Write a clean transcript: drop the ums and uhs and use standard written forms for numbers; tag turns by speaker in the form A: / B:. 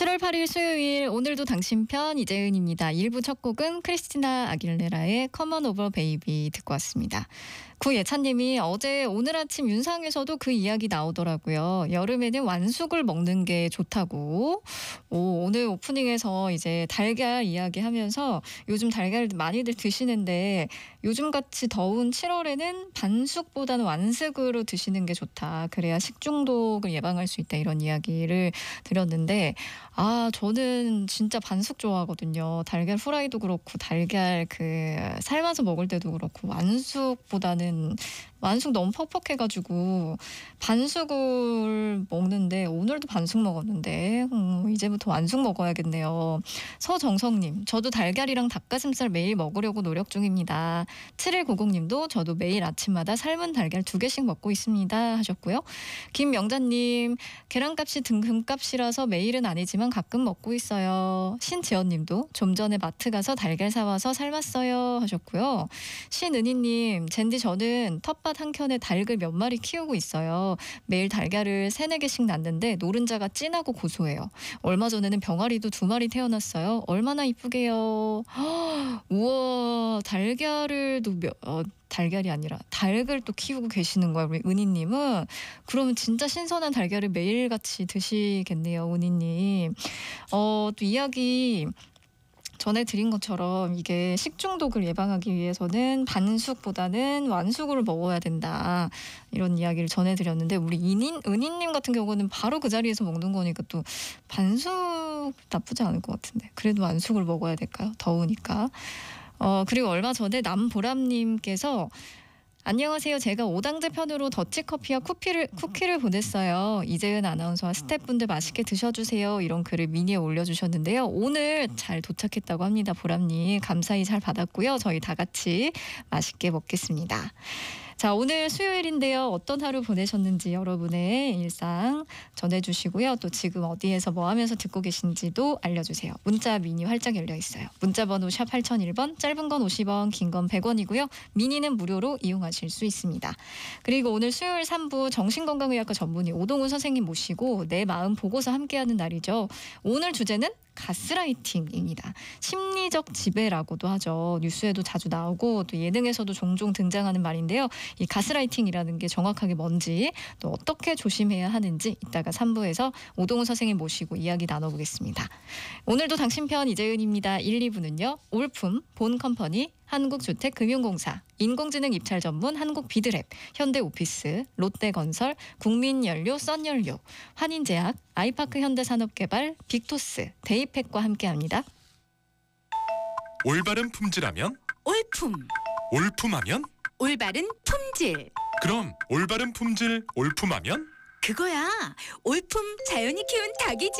A: 7월 8일 수요일 오늘도 당신편 이재은입니다. 1부 첫 곡은 크리스티나 아길레라의 Come on over baby 듣고 왔습니다. 구예찬님이 어제 오늘 아침 윤상에서도 그 이야기 나오더라고요. 여름에는 완숙을 먹는 게 좋다고. 오늘 오프닝에서 이제 달걀 이야기하면서 요즘 달걀 많이들 드시는데 요즘같이 더운 7월에는 반숙보다는 완숙으로 드시는 게 좋다. 그래야 식중독을 예방할 수 있다. 이런 이야기를 드렸는데 저는 진짜 반숙 좋아하거든요. 달걀 후라이도 그렇고 달걀 삶아서 먹을 때도 그렇고 완숙 너무 퍽퍽해가지고 반숙을 먹는데 오늘도 반숙 먹었는데 이제부터 완숙 먹어야겠네요. 서정성님, 저도 달걀이랑 닭가슴살 매일 먹으려고 노력 중입니다. 7190님도 저도 매일 아침마다 삶은 달걀 2개씩 먹고 있습니다 하셨고요. 김명자님, 계란값이 등금값이라서 매일은 아니지만 가끔 먹고 있어요. 신지연님도 좀 전에 마트 가서 달걀 사와서 삶았어요 하셨고요. 신은희님, 젠디 저는 텃밭 한 켠에 닭을 몇 마리 키우고 있어요. 매일 달걀을 3-4개씩 낳는데 노른자가 진하고 고소해요. 얼마 전에는 병아리도 2마리 태어났어요. 얼마나 이쁘게요. 우와, 달걀이 아니라 닭을 또 키우고 계시는 거예요. 우리 은희님은. 그러면 진짜 신선한 달걀을 매일같이 드시겠네요. 은희님. 또 이야기 전해드린 것처럼 이게 식중독을 예방하기 위해서는 반숙보다는 완숙을 먹어야 된다. 이런 이야기를 전해드렸는데 우리 은희님 같은 경우는 바로 그 자리에서 먹는 거니까 또 반숙 나쁘지 않을 것 같은데 그래도 완숙을 먹어야 될까요? 더우니까. 그리고 얼마 전에 남보람님께서 안녕하세요. 제가 5당제 편으로 더치커피와 쿠키를 보냈어요. 이재은 아나운서와 스태프분들 맛있게 드셔주세요. 이런 글을 미니에 올려주셨는데요. 오늘 잘 도착했다고 합니다. 보람님 감사히 잘 받았고요. 저희 다 같이 맛있게 먹겠습니다. 자, 오늘 수요일인데요. 어떤 하루 보내셨는지 여러분의 일상 전해주시고요. 또 지금 어디에서 뭐 하면서 듣고 계신지도 알려주세요. 문자 미니 활짝 열려 있어요. 문자 번호 샵 8001번, 짧은 건 50원, 긴 건 100원이고요. 미니는 무료로 이용하실 수 있습니다. 그리고 오늘 수요일 3부 정신건강의학과 전문의 오동훈 선생님 모시고 내 마음 보고서 함께하는 날이죠. 오늘 주제는 가스라이팅입니다. 심리적 지배라고도 하죠. 뉴스에도 자주 나오고 또 예능에서도 종종 등장하는 말인데요. 이 가스라이팅이라는 게 정확하게 뭔지 또 어떻게 조심해야 하는지 이따가 3부에서 오동훈 선생님 모시고 이야기 나눠보겠습니다. 오늘도 당신 편 이재은입니다. 1, 2부는요. 올품, 본컴퍼니, 한국주택금융공사, 인공지능 입찰 전문 한국비드랩, 현대오피스, 롯데건설, 국민연료, 썬연료, 환인제약, 아이파크 현대산업개발, 빅토스, 데이팩과 함께합니다.
B: 올바른 품질하면
C: 올품,
B: 올품하면
C: 올바른 품질.
B: 그럼 올바른 품질 올품하면
C: 그거야. 올품 자연이 키운 닭이지.